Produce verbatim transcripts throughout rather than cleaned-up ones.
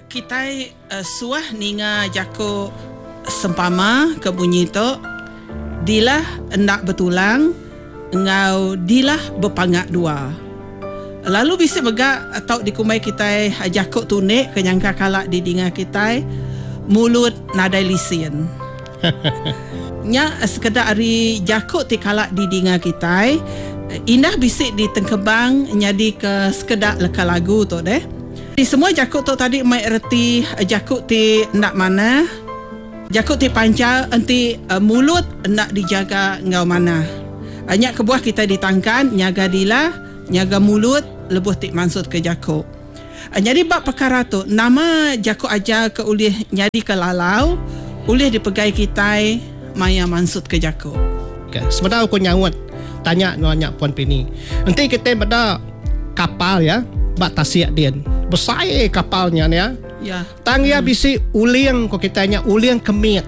kita uh, suah ninga jako sempama ke bunyi tu dilah hendak bertulang ngau dilah berpangak dua. Lalu bisa megak atau dikumai kita jako tunik kenyangka kalak di dinga kita mulut nadai lisin. Nya sekedar ari jako ti kalak di dinga kita indah bisik di tengkebang nyadi ke sekedar leka lagu tu deh. Di semua jakut tu tadi mai erti jakut ti nak mana, jakut ti pancal enti uh, mulut nak dijaga ngau mana. Banyak kebuah kita ditangkan nyaga dila, nyaga mulut lebuh ti mansut ke jakut. Uh, jadi bab perkara tu nama jakut aja ke ulih nyadi ke lalau, ulih dipegai kita maya mansut ke jakut. Okay. Sebentar aku nyawut tanya nanya Puan Pini. Nanti kita beda kapal ya, bak tasiak din. Besar kapalnya ni ya. Ya. Tang ya bisi uliang ko kitanya uliang kemit.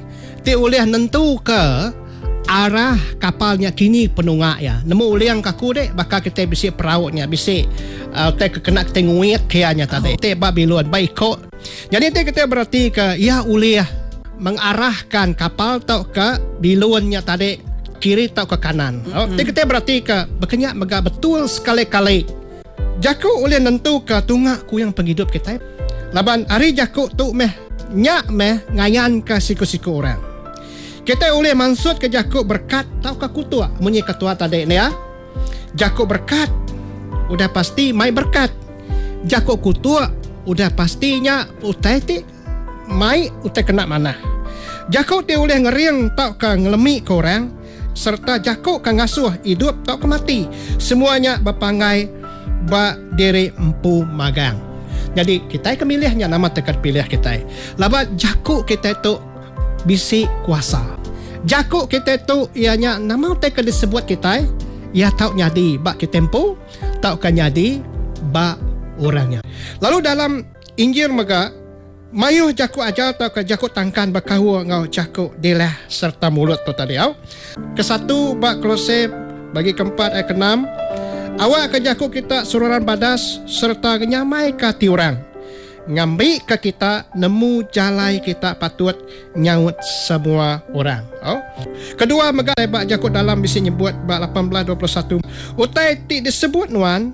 Ti uliang nentu ke arah kapalnya kini penungak ya. Nemu uliang kaku dek bakal kita bisi perautnya bisi uh, te kena kita nguit kianya tadi. Oh. Te Babilon baik kok. Jadi te kita berarti ke ya uliah mengarahkan kapal tau ke bilonnya tadi kiri tau ke kanan. Oh, mm-hmm. Te kita berarti ke berkenyak megah betul sekali-kali. Jakuk boleh nentu ke tungak ku yang penghidup kita. Laban hari jakuk tu meh nyak meh ngayan ke siku-siku orang. Kita boleh mansut ke jakuk berkat tau ke kutua. Munyi ketua tadi ni ya. Jakuk berkat udah pasti mai berkat. Jakuk kutua udah pastinya utai ti mai utai kena mana. Jakuk dia boleh ngeriang tau ke ngelemi ke orang serta jakuk ke ngasuh hidup tau ke mati. Semuanya berpangai ba diri empu magang. Jadi kita kemilihnya nama tekat pilih kita. Laba jakuk kita itu bisi kuasa. Jakuk kita itu ianya nama tekat disebut kita ia tahu nyadi ba kita empu, tahu kan nyadi ba orangnya. Lalu dalam Injil mega mayuh jakuk aja tahu ke jakuk tangkan bakahu ngau jakuk dilah serta mulut tu tadi au. Kesatu ba Kolose bagi keempat ayat keenam. Awak ke jakuk kita sururan badas serta nyamai ke ti orang. Ngambil ke kita nemu jalai kita patut nyaut semua orang. Oh. Kedua megah bak jakuk dalam bisa nyebut bak lapan belas dua puluh satu. Utai ti disebut nuan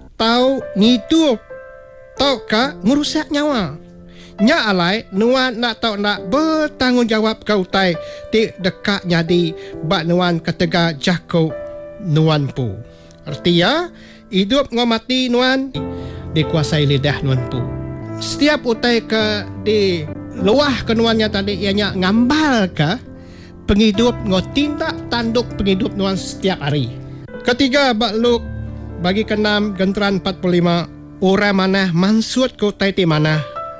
tau ngidup tau ka ngurusak nyawa. Nya alai nuan nak tau nak bertanggungjawab ke utai ti dekat nyadi bak nuan ketega jakuk nuan pu. Artinya, hidup ngau mati nuan dikuasai lidah nuan pu. Setiap utai ke di luah ke nuannya tadi ianya ngambal ke penghidup ngau tindak tanduk penghidup nuan setiap hari. Ketiga, bak Luk bagi keenam genteran empat puluh lima orang mana mansut ke utai ti mana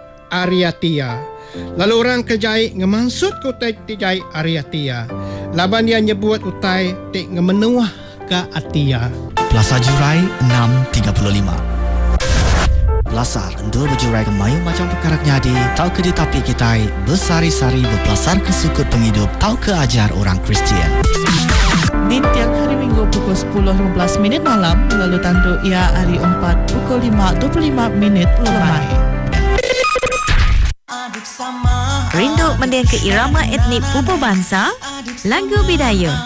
Ariatia. Lalu orang kejai ngemansut ke utai ti jai Ariatia. Laban dia nyebut utai ti ngemenuah ke Atia. Plaza Jurai enam tiga puluh lima. Lasar endul berjurai ke mayu macam perkara nyadi. Tau ke di tapi kita bersari-sari berpelasar ke sukut penghidup. Tau ke ajar orang Kristian. Di tiap hari Minggu pukul sepuluh lima belas minit malam. Lalu tanduk ia hari empat pukul lima dua puluh lima minit lemai. Rindu mendengar ke irama etnik Pupu Bangsa? Lagu Bidaya